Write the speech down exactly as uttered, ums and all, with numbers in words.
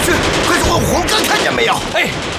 去，快去问红哥，看见没有？ 哎。